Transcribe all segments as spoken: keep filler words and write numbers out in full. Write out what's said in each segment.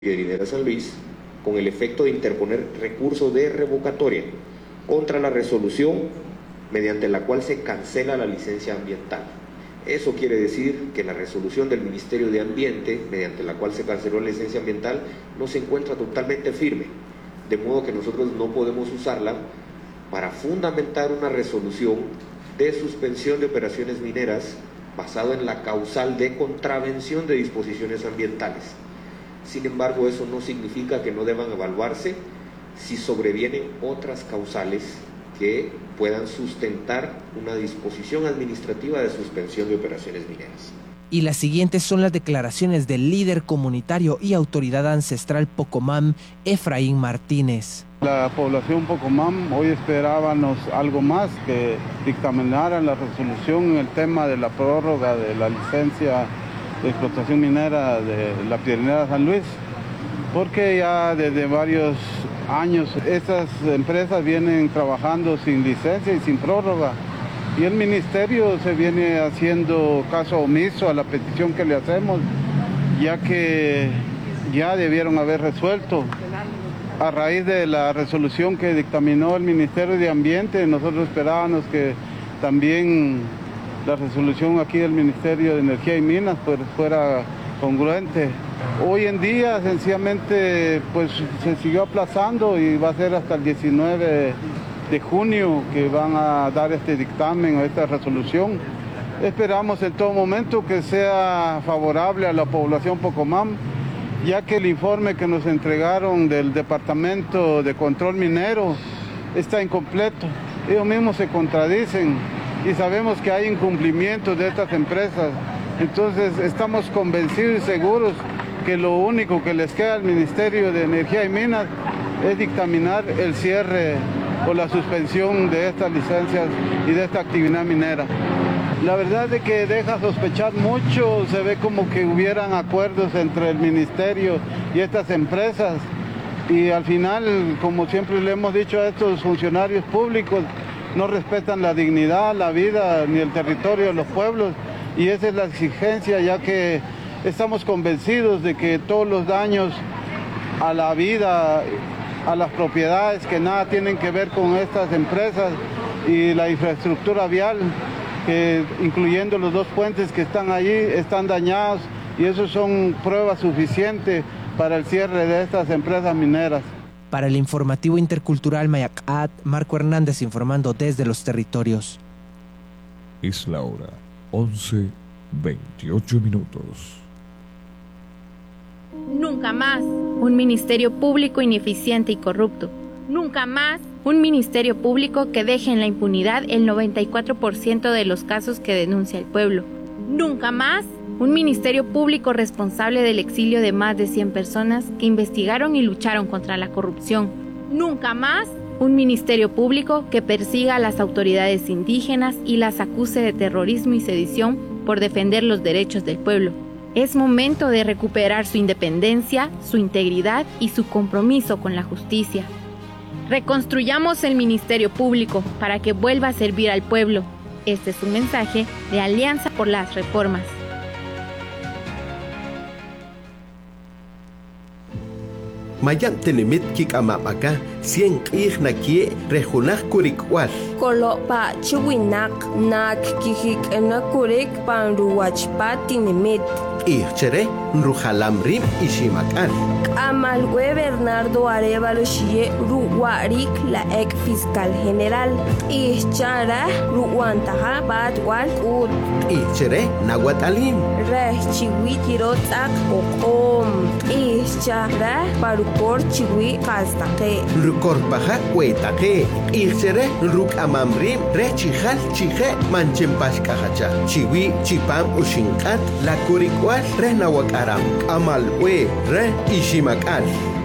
de San Luis, con el efecto de interponer recurso de revocatoria contra la resolución mediante la cual se cancela la licencia ambiental. Eso quiere decir que la resolución del Ministerio de Ambiente, mediante la cual se canceló la licencia ambiental, no se encuentra totalmente firme, de modo que nosotros no podemos usarla para fundamentar una resolución de suspensión de operaciones mineras basado en la causal de contravención de disposiciones ambientales. Sin embargo, eso no significa que no deban evaluarse si sobrevienen otras causales que puedan sustentar una disposición administrativa de suspensión de operaciones mineras. Y las siguientes son las declaraciones del líder comunitario y autoridad ancestral Pocomam, Efraín Martínez. La población Pocomam hoy esperábamos algo más, que dictaminaran la resolución en el tema de la prórroga de la licencia de explotación minera de la Piedrinera San Luis, porque ya desde varios años estas empresas vienen trabajando sin licencia y sin prórroga, y el ministerio se viene haciendo caso omiso a la petición que le hacemos, ya que ya debieron haber resuelto. A raíz de la resolución que dictaminó el Ministerio de Ambiente, nosotros esperábamos que también la resolución aquí del Ministerio de Energía y Minas pues fuera congruente. Hoy en día sencillamente pues se siguió aplazando y va a ser hasta el diecinueve de junio que van a dar este dictamen o esta resolución. Esperamos en todo momento que sea favorable a la población Pocomam, ya que el informe que nos entregaron del Departamento de Control Minero está incompleto. Ellos mismos se contradicen y sabemos que hay incumplimientos de estas empresas. Entonces estamos convencidos y seguros que lo único que les queda al Ministerio de Energía y Minas es dictaminar el cierre o la suspensión de estas licencias y de esta actividad minera. La verdad es que deja sospechar mucho, se ve como que hubieran acuerdos entre el Ministerio y estas empresas, y al final, como siempre le hemos dicho a estos funcionarios públicos, no respetan la dignidad, la vida ni el territorio de los pueblos, y esa es la exigencia, ya que estamos convencidos de que todos los daños a la vida, a las propiedades que nada tienen que ver con estas empresas y la infraestructura vial, que incluyendo los dos puentes que están allí, están dañados, y eso son pruebas suficientes para el cierre de estas empresas mineras. Para el informativo intercultural Mayacat, Marco Hernández informando desde los territorios. Es la hora once veintiocho minutos. Nunca más un ministerio público ineficiente y corrupto. Nunca más un ministerio público que deje en la impunidad el noventa y cuatro por ciento de los casos que denuncia el pueblo. Nunca más un ministerio público responsable del exilio de más de cien personas que investigaron y lucharon contra la corrupción. Nunca más un ministerio público que persiga a las autoridades indígenas y las acuse de terrorismo y sedición por defender los derechos del pueblo. Es momento de recuperar su independencia, su integridad y su compromiso con la justicia. Reconstruyamos el ministerio público para que vuelva a servir al pueblo. Este es un mensaje de Alianza por las Reformas. Mayan tenemit kik amamaka cien qih nakie rejunak kurikwal. Kolo pa chiwinak nak kihik na kurik panruwachpa tinemit. Ichere nrujalamrim ishimakal. Amalwe Bernardo Arevalo Shie Ruwarik la ex fiscal general. Ichara Ruwantaha Badwal Ud. Ichere Nahuatalim. Reh chiwi tirotak okom. Ichara Parukor chiwi kastake. Rukorpaha huetake. Ichere Ruk amamrim re chihal chihe manchempashkahacha. Chiwi chipam ushinkat la kurikwa re nawakaram amal we re ishimakal.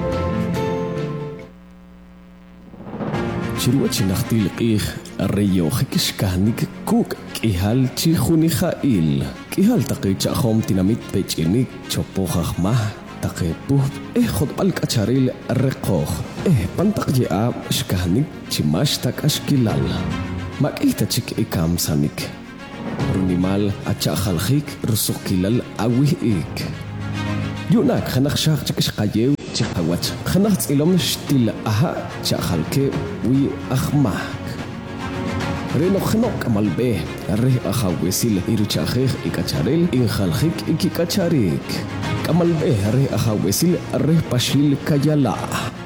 Chirwa chinachtil qih arreyo khikishkahnik kuk kihal chihunijail kihal taqi chahom tinamit pechinik chopokhmah taqi puh eh khotbal kacharil reqoh eh pantaq ya shkahnik chimash tak ashkilal makita chik ikam sanik Runimal achajalhik rusukilal awih ik. yunak hanak shaq chakishqayew chaqawach hanak ilom shtil aha chahalke wi akhmak reno khnok amalbe re ahawesil iruchajej ikacharel injaljik ikikacharik amalbe re ahawesil re pashil kayala.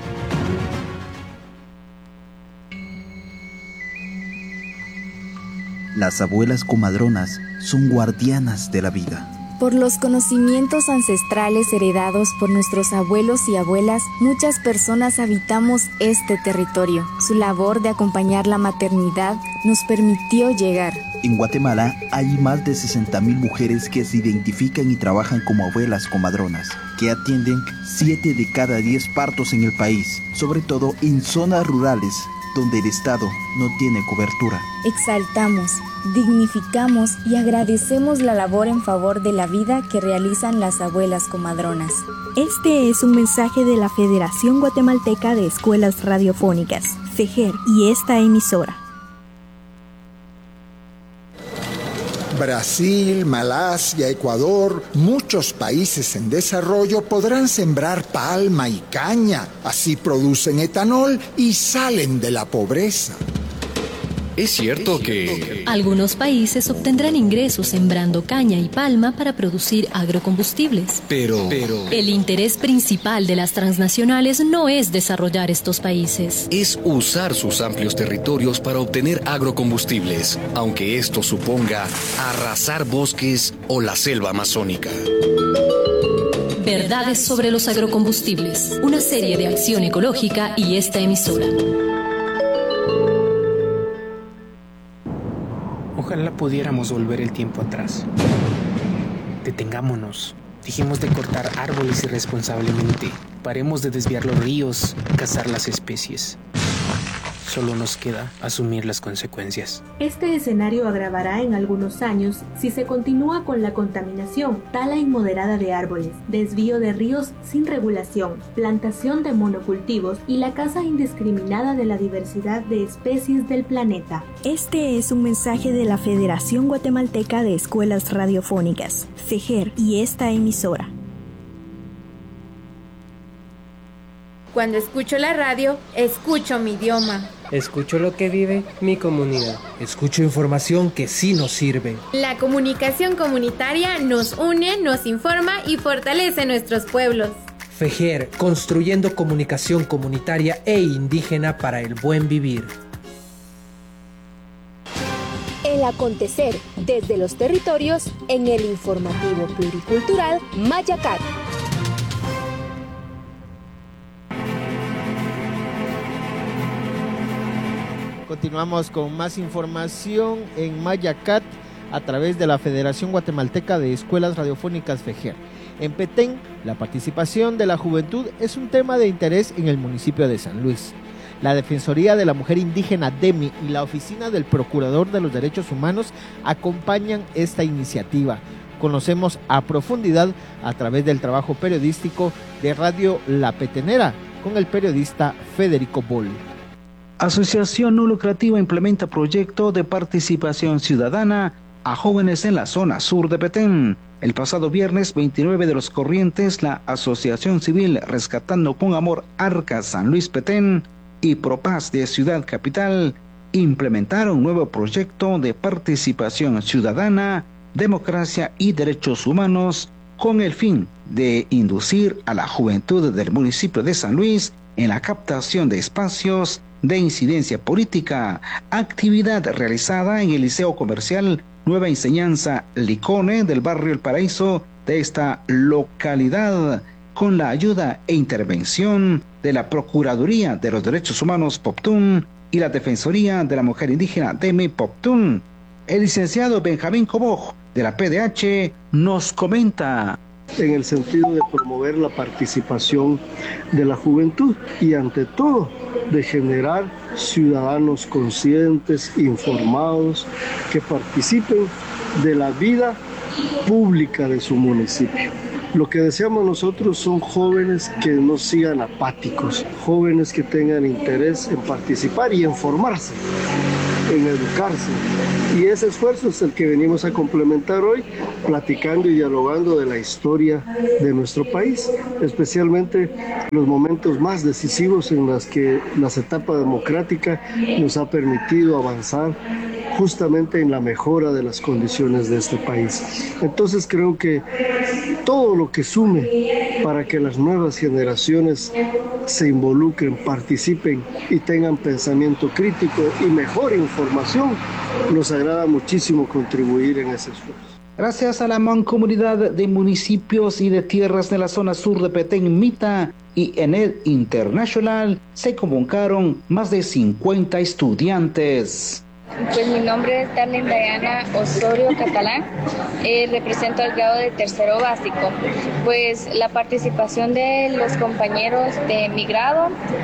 Las abuelas comadronas son guardianas de la vida. Por los conocimientos ancestrales heredados por nuestros abuelos y abuelas, muchas personas habitamos este territorio. Su labor de acompañar la maternidad nos permitió llegar. En Guatemala hay más de sesenta mil mujeres que se identifican y trabajan como abuelas comadronas, que atienden siete de cada diez partos en el país, sobre todo en zonas rurales, donde el Estado no tiene cobertura. Exaltamos, dignificamos y agradecemos la labor en favor de la vida que realizan las abuelas comadronas. Este es un mensaje de la Federación Guatemalteca de Escuelas Radiofónicas, FEJER, y esta emisora. Brasil, Malasia, Ecuador, muchos países en desarrollo podrán sembrar palma y caña. Así producen etanol y salen de la pobreza. Es cierto que algunos países obtendrán ingresos sembrando caña y palma para producir agrocombustibles. Pero, pero el interés principal de las transnacionales no es desarrollar estos países. Es usar sus amplios territorios para obtener agrocombustibles, aunque esto suponga arrasar bosques o la selva amazónica. Verdades sobre los agrocombustibles, una serie de acción ecológica y esta emisora. Ojalá pudiéramos volver el tiempo atrás. Detengámonos. Dejemos de cortar árboles irresponsablemente. Paremos de desviar los ríos, cazar las especies. Solo nos queda asumir las consecuencias. Este escenario agravará en algunos años si se continúa con la contaminación, tala inmoderada de árboles, desvío de ríos sin regulación, plantación de monocultivos y la caza indiscriminada de la diversidad de especies del planeta. Este es un mensaje de la Federación Guatemalteca de Escuelas Radiofónicas, FEJER, y esta emisora. Cuando escucho la radio, escucho mi idioma. Escucho lo que vive mi comunidad. Escucho información que sí nos sirve. La comunicación comunitaria nos une, nos informa y fortalece nuestros pueblos. FEJER, construyendo comunicación comunitaria e indígena para el buen vivir. El acontecer desde los territorios en el informativo pluricultural Mayacat. Continuamos con más información en Mayacat a través de la Federación Guatemalteca de Escuelas Radiofónicas FEJER. En Petén, la participación de la juventud es un tema de interés en el municipio de San Luis. La Defensoría de la Mujer Indígena DEMI y la Oficina del Procurador de los Derechos Humanos acompañan esta iniciativa. Conocemos a profundidad a través del trabajo periodístico de Radio La Petenera con el periodista Federico Boll. Asociación no lucrativa implementa proyecto de participación ciudadana a jóvenes en la zona sur de Petén. El pasado viernes veintinueve de los Corrientes, la Asociación Civil Rescatando con Amor Arca San Luis Petén y Propaz de Ciudad Capital implementaron un nuevo proyecto de participación ciudadana, democracia y derechos humanos con el fin de inducir a la juventud del municipio de San Luis en la captación de espacios de incidencia política, actividad realizada en el Liceo Comercial Nueva Enseñanza Licone del barrio El Paraíso de esta localidad, con la ayuda e intervención de la Procuraduría de los Derechos Humanos Poptún y la Defensoría de la Mujer Indígena DEMI Poptún. El licenciado Benjamín Coboj de la P D H nos comenta. En el sentido de promover la participación de la juventud y ante todo de generar ciudadanos conscientes, informados, que participen de la vida pública de su municipio. Lo que deseamos nosotros son jóvenes que no sigan apáticos, jóvenes que tengan interés en participar y en formarse. en educarse. Y ese esfuerzo es el que venimos a complementar hoy, platicando y dialogando de la historia de nuestro país, especialmente los momentos más decisivos en los que la etapa democrática nos ha permitido avanzar justamente en la mejora de las condiciones de este país. Entonces creo que todo lo que sume para que las nuevas generaciones se involucren, participen y tengan pensamiento crítico y mejor información, nos agrada muchísimo contribuir en ese esfuerzo. Gracias a la mancomunidad de municipios y de tierras de la zona sur de Petén, Mita y Ened International, se convocaron más de cincuenta estudiantes. Pues mi nombre es Darlene Diana Osorio Catalán, eh, represento al grado de tercero básico. Pues la participación de los compañeros de mi grado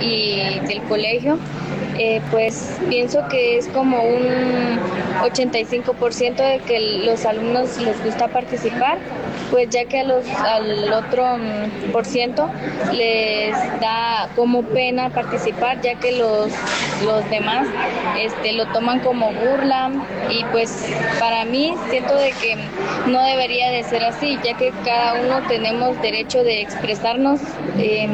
y del colegio, eh, pues pienso que es como un ochenta y cinco por ciento de que los alumnos les gusta participar, pues ya que a los, al otro um, por ciento les da como pena participar, ya que los, los demás este, lo toman como burla, y pues para mí siento de que no debería de ser así, ya que cada uno tenemos derecho de expresarnos eh,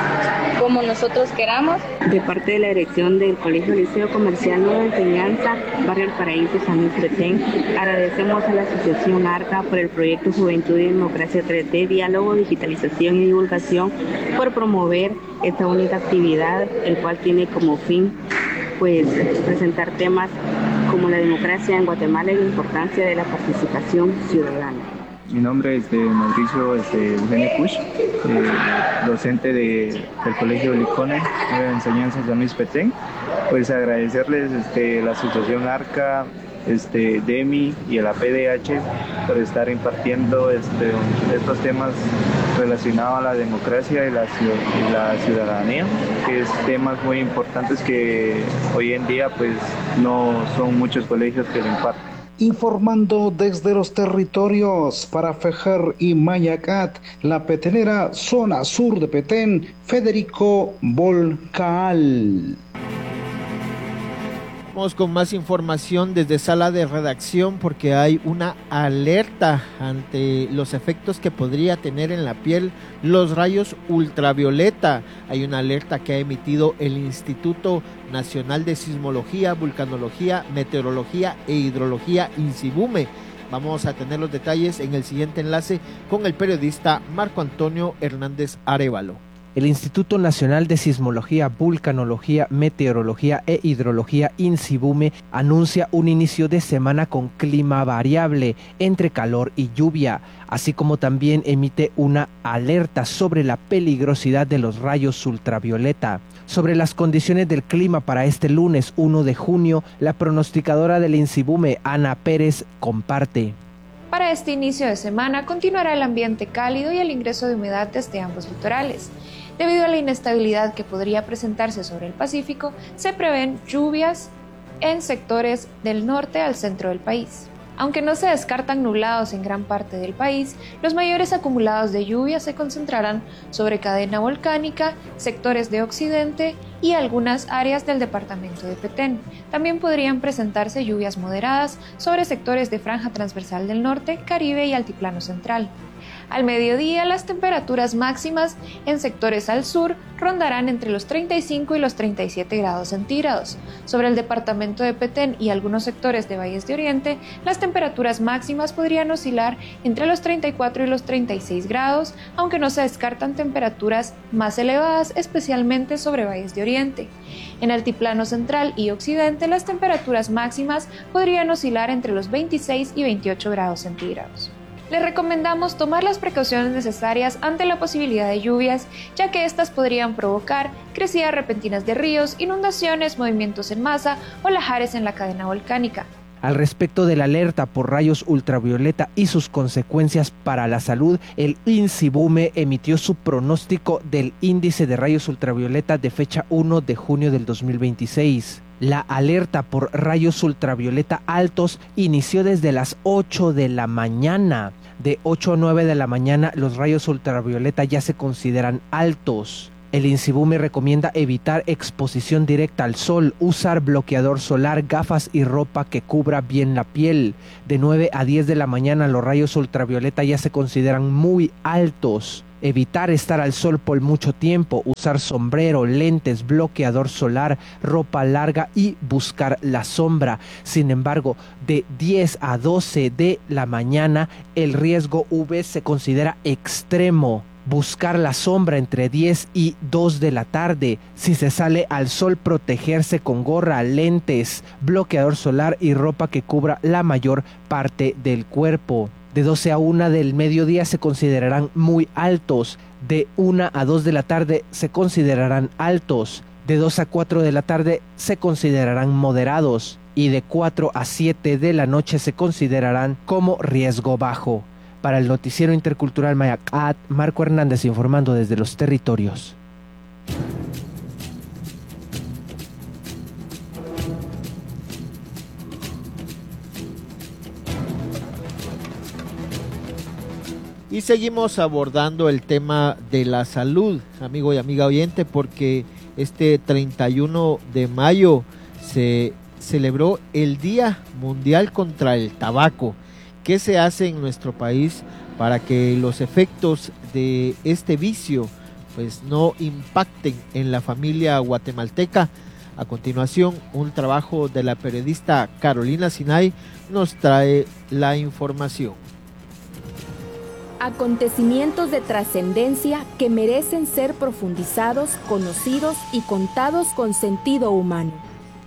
como nosotros queramos. De parte de la dirección del Colegio Liceo Comercial Nueva Enseñanza, Barrio El Paraíso, San Luis Petén, agradecemos a la Asociación ARCA por el proyecto Juventud y Democracia tres D, Diálogo, Digitalización y Divulgación, por promover esta única actividad, el cual tiene como fin pues presentar temas como la democracia en Guatemala y la importancia de la participación ciudadana. Mi nombre es de Mauricio este, Eugenio Push, eh, docente de, del Colegio Licone, Nueva Enseñanza San Luis Petén. Pues agradecerles este, la Asociación ARCA, este, DEMI y la P D H por estar impartiendo este, estos temas relacionados a la democracia y la, y la ciudadanía, que es temas muy importantes que hoy en día pues no son muchos colegios que lo imparten. Informando desde los territorios para Fejer y Mayacat, la petenera zona sur de Petén, Federico Volcaal. Vamos con más información desde sala de redacción, porque hay una alerta ante los efectos que podría tener en la piel los rayos ultravioleta. Hay una alerta que ha emitido el Instituto Nacional de Sismología, Vulcanología, Meteorología e Hidrología, INSIBUME. Vamos a tener los detalles en el siguiente enlace con el periodista Marco Antonio Hernández Arévalo. El Instituto Nacional de Sismología, Vulcanología, Meteorología e Hidrología, INSIBUME, anuncia un inicio de semana con clima variable entre calor y lluvia, así como también emite una alerta sobre la peligrosidad de los rayos ultravioleta. Sobre las condiciones del clima para este lunes uno de junio, la pronosticadora del INSIBUME, Ana Pérez, comparte. Para este inicio de semana continuará el ambiente cálido y el ingreso de humedad desde ambos litorales. Debido a la inestabilidad que podría presentarse sobre el Pacífico, se prevén lluvias en sectores del norte al centro del país. Aunque no se descartan nublados en gran parte del país, los mayores acumulados de lluvia se concentrarán sobre cadena volcánica, sectores de occidente y algunas áreas del departamento de Petén. También podrían presentarse lluvias moderadas sobre sectores de franja transversal del norte, Caribe y altiplano central. Al mediodía, las temperaturas máximas en sectores al sur rondarán entre los treinta y cinco y los treinta y siete grados centígrados. Sobre el departamento de Petén y algunos sectores de Valles de Oriente, las temperaturas máximas podrían oscilar entre los treinta y cuatro y los treinta y seis grados, aunque no se descartan temperaturas más elevadas, especialmente sobre Valles de Oriente. En altiplano central y occidente, las temperaturas máximas podrían oscilar entre los veintiséis y veintiocho grados centígrados. Les recomendamos tomar las precauciones necesarias ante la posibilidad de lluvias, ya que estas podrían provocar crecidas repentinas de ríos, inundaciones, movimientos en masa o lahares en la cadena volcánica. Al respecto de la alerta por rayos ultravioleta y sus consecuencias para la salud, el INSIBUME emitió su pronóstico del índice de rayos ultravioleta de fecha uno de junio del dos mil veintiséis. La alerta por rayos ultravioleta altos inició desde las ocho de la mañana. De ocho a nueve de la mañana los rayos ultravioleta ya se consideran altos. El INSIBUME recomienda evitar exposición directa al sol, usar bloqueador solar, gafas y ropa que cubra bien la piel. De nueve a diez de la mañana los rayos ultravioleta ya se consideran muy altos. Evitar estar al sol por mucho tiempo, usar sombrero, lentes, bloqueador solar, ropa larga y buscar la sombra. Sin embargo, de diez a doce de la mañana el riesgo U V se considera extremo. Buscar la sombra entre diez y dos de la tarde. Si se sale al sol, protegerse con gorra, lentes, bloqueador solar y ropa que cubra la mayor parte del cuerpo. De doce a una del mediodía se considerarán muy altos. De una a dos de la tarde se considerarán altos. De dos a cuatro de la tarde se considerarán moderados. Y de cuatro a siete de la noche se considerarán como riesgo bajo. Para el Noticiero Intercultural Mayacat, Marco Hernández informando desde los territorios. Y seguimos abordando el tema de la salud, amigo y amiga oyente, porque este treinta y uno de mayo se celebró el Día Mundial contra el Tabaco. ¿Qué se hace en nuestro país para que los efectos de este vicio pues no impacten en la familia guatemalteca? A continuación, un trabajo de la periodista Carolina Sinay nos trae la información. Acontecimientos de trascendencia que merecen ser profundizados, conocidos y contados con sentido humano.